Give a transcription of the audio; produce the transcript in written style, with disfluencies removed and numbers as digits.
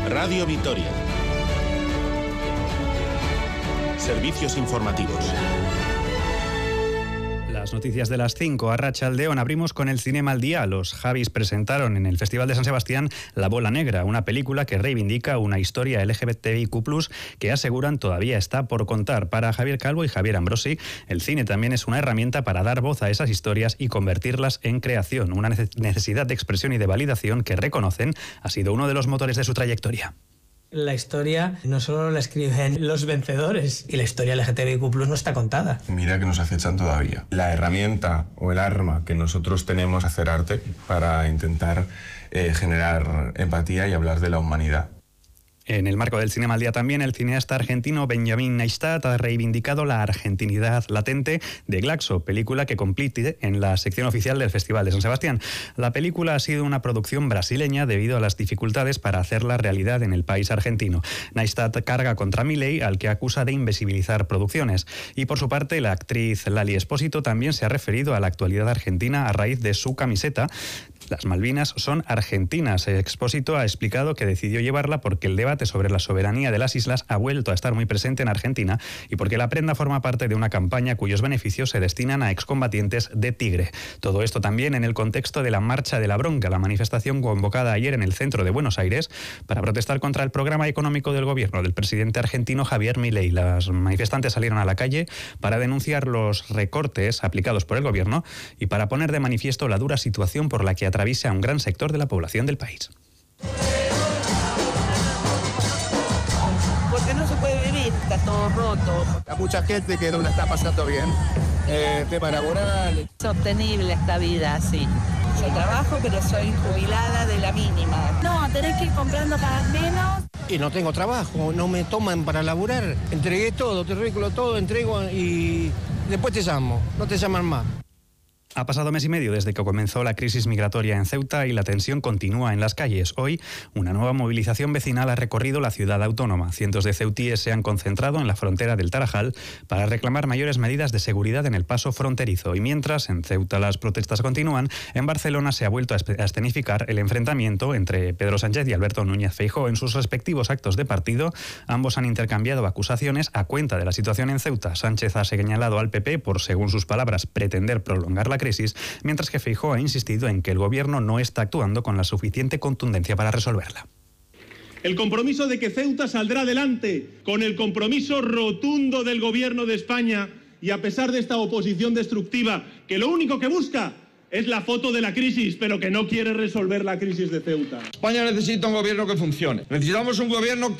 Radio Vitoria. Servicios informativos. Las noticias de las 5, Arratsaldeon. Abrimos con el Cinema al Día. Los Javis presentaron en el Festival de San Sebastián La Bola Negra, una película que reivindica una historia LGBTIQ+, que aseguran todavía está por contar. Para Javier Calvo y Javier Ambrosi, el cine también es una herramienta para dar voz a esas historias y convertirlas en creación. Una necesidad de expresión y de validación que reconocen ha sido uno de los motores de su trayectoria. La historia no solo la escriben los vencedores, y la historia LGTBIQ+ no está contada. Mira que nos acechan todavía. La herramienta o el arma que nosotros tenemos es hacer arte para intentar generar empatía y hablar de la humanidad. En el marco del Cinema al Día también, el cineasta argentino Benjamín Neistat ha reivindicado la argentinidad latente de Glaxo, película que compite en la sección oficial del Festival de San Sebastián. La película ha sido una producción brasileña debido a las dificultades para hacerla realidad en el país argentino. Neistat carga contra Milei, al que acusa de invisibilizar producciones. Y por su parte, la actriz Lali Espósito también se ha referido a la actualidad argentina a raíz de su camiseta. Las Malvinas son argentinas. Expósito ha explicado que decidió llevarla porque el debate sobre la soberanía de las islas ha vuelto a estar muy presente en Argentina y porque la prenda forma parte de una campaña cuyos beneficios se destinan a excombatientes de Tigre. Todo esto también en el contexto de la Marcha de la Bronca, la manifestación convocada ayer en el centro de Buenos Aires para protestar contra el programa económico del gobierno del presidente argentino Javier Milei. Las manifestantes salieron a la calle para denunciar los recortes aplicados por el gobierno y para poner de manifiesto la dura situación por la que atraviesa un gran sector de la población del país. Porque no se puede vivir, está todo roto. Hay mucha gente que no la está pasando bien. Tema laboral. Es sostenible esta vida, sí. Yo trabajo, pero soy jubilada de la mínima. No, tenés que ir comprando cada vez menos. Y no tengo trabajo, no me toman para laburar. Entregué todo, te arreglo todo, entrego y después te llamo, no te llaman más. Ha pasado mes y medio desde que comenzó la crisis migratoria en Ceuta y la tensión continúa en las calles. Hoy, una nueva movilización vecinal ha recorrido la ciudad autónoma. Cientos de ceutíes se han concentrado en la frontera del Tarajal para reclamar mayores medidas de seguridad en el paso fronterizo. Y mientras en Ceuta las protestas continúan, en Barcelona se ha vuelto a escenificar el enfrentamiento entre Pedro Sánchez y Alberto Núñez Feijóo. En sus respectivos actos de partido, ambos han intercambiado acusaciones a cuenta de la situación en Ceuta. Sánchez ha señalado al PP por, según sus palabras, pretender prolongar la crisis, mientras que Feijóo ha insistido en que el gobierno no está actuando con la suficiente contundencia para resolverla. El compromiso de que Ceuta saldrá adelante, con el compromiso rotundo del gobierno de España, y a pesar de esta oposición destructiva, que lo único que busca es la foto de la crisis, pero que no quiere resolver la crisis de Ceuta. España necesita un gobierno que funcione. Necesitamos un gobierno